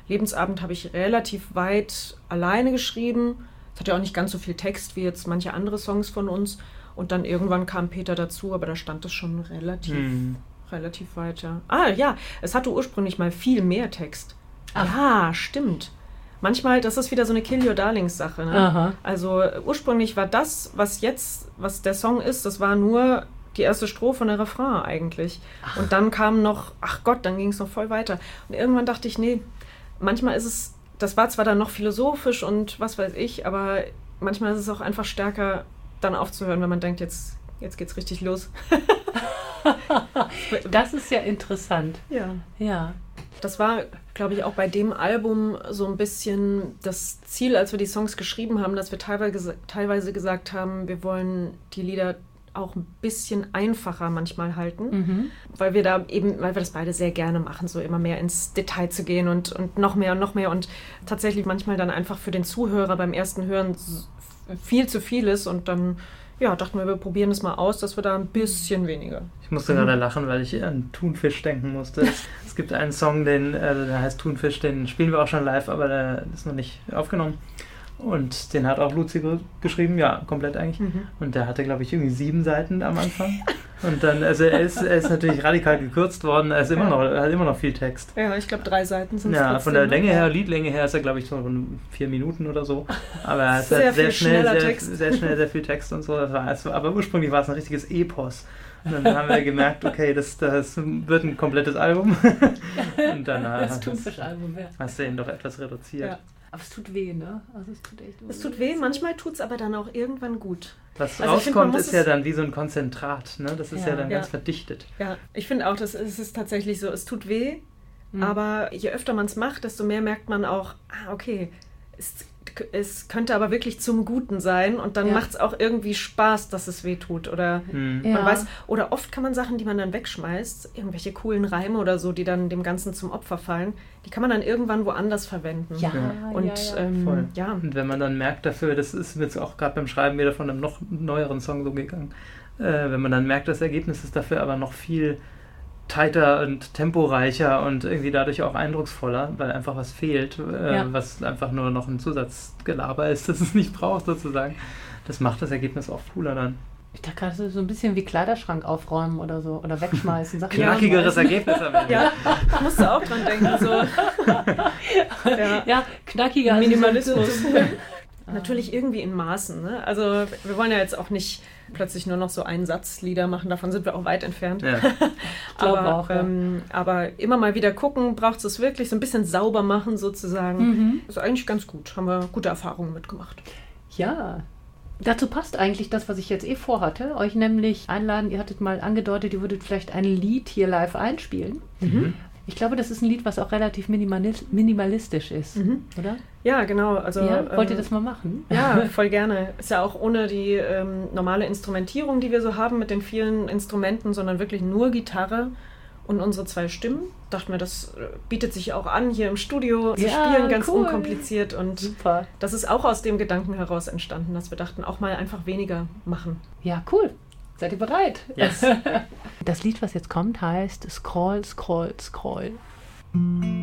Lebensabend habe ich relativ weit alleine geschrieben. Es hat ja auch nicht ganz so viel Text wie jetzt manche andere Songs von uns. Und dann irgendwann kam Peter dazu, aber da stand es schon relativ weit, ja. Ah ja, es hatte ursprünglich mal viel mehr Text. Ach. Ja, stimmt. Manchmal, das ist wieder so eine Kill Your Darlings Sache. Ne? Aha. Also ursprünglich war das, was der Song ist, das war nur die erste Strophe und der Refrain eigentlich. Ach. Und dann kam noch, ach Gott, dann ging es noch voll weiter. Und irgendwann dachte ich, nee, manchmal ist es, das war zwar dann noch philosophisch und was weiß ich, aber manchmal ist es auch einfach stärker, dann aufzuhören, wenn man denkt, jetzt geht's richtig los. Das ist ja interessant. Ja. Das war, glaube ich, auch bei dem Album so ein bisschen das Ziel, als wir die Songs geschrieben haben, dass wir teilweise gesagt haben, wir wollen die Lieder auch ein bisschen einfacher manchmal halten, weil wir das beide sehr gerne machen, so immer mehr ins Detail zu gehen und noch mehr und tatsächlich manchmal dann einfach für den Zuhörer beim ersten Hören viel zu viel ist und dann dachten wir probieren es mal aus, dass wir da ein bisschen weniger. Ich musste gerade lachen, weil ich an Thunfisch denken musste. Es gibt einen Song, der heißt Thunfisch, den spielen wir auch schon live, aber der ist noch nicht aufgenommen. Und den hat auch Luzi geschrieben, ja, komplett eigentlich. Und der hatte, glaube ich, irgendwie 7 Seiten am Anfang. Und dann, also er ist natürlich radikal gekürzt worden, er hat immer noch viel Text. Ja, ich glaube 3 Seiten sind es. Ja, von der Länge her, Liedlänge her ist er, glaube ich, so 4 Minuten oder so. Aber er hat sehr schnell sehr viel Text und so. Aber ursprünglich war es ein richtiges Epos. Und dann haben wir gemerkt, okay, das wird ein komplettes Album. Und dann das Thunfisch-Album, ja. Hast du ihn doch etwas reduziert. Ja. Aber es tut weh, ne? Also es tut echt weh. Es tut weh, manchmal tut es aber dann auch irgendwann gut. Was rauskommt, ist ja dann wie so ein Konzentrat, ne? Das ist ja dann ganz verdichtet. Ja, ich finde auch, es ist tatsächlich so, es tut weh, aber je öfter man es macht, desto mehr merkt man auch, okay, es könnte aber wirklich zum Guten sein und dann macht es auch irgendwie Spaß, dass es weh tut. Oder man weiß, oder oft kann man Sachen, die man dann wegschmeißt, irgendwelche coolen Reime oder so, die dann dem Ganzen zum Opfer fallen, die kann man dann irgendwann woanders verwenden. Voll. Und wenn man dann merkt dafür, das ist jetzt auch gerade beim Schreiben wieder von einem noch neueren Song so gegangen, wenn man dann merkt, das Ergebnis ist dafür aber noch viel tighter und temporeicher und irgendwie dadurch auch eindrucksvoller, weil einfach was fehlt, was einfach nur noch ein Zusatzgelaber ist, das es nicht braucht sozusagen. Das macht das Ergebnis auch cooler dann. Ich dachte gerade so ein bisschen wie Kleiderschrank aufräumen oder so oder wegschmeißen. Knackigeres Ergebnis am Ende. Ja, musst du auch dran denken. So. Knackiger Minimalismus. Natürlich irgendwie in Maßen. Ne? Also wir wollen ja jetzt auch nicht plötzlich nur noch so Einsatzlieder machen, davon sind wir auch weit entfernt. Ja. Aber immer mal wieder gucken, braucht es wirklich so ein bisschen sauber machen sozusagen. Das ist eigentlich ganz gut, haben wir gute Erfahrungen mitgemacht. Ja, dazu passt eigentlich das, was ich jetzt vorhatte, euch nämlich einladen, ihr hattet mal angedeutet, ihr würdet vielleicht ein Lied hier live einspielen. Ich glaube, das ist ein Lied, was auch relativ minimalistisch ist, oder? Ja, genau. Also, wollt ihr das mal machen? Ja, voll gerne. Ist ja auch ohne die normale Instrumentierung, die wir so haben mit den vielen Instrumenten, sondern wirklich nur Gitarre und unsere 2 Stimmen. Dachten wir, das bietet sich auch an, hier im Studio zu spielen, ganz unkompliziert. Und super. Das ist auch aus dem Gedanken heraus entstanden, dass wir dachten, auch mal einfach weniger machen. Ja, cool. Seid ihr bereit? Yes. Das Lied, was jetzt kommt, heißt Scroll, Scroll, Scroll.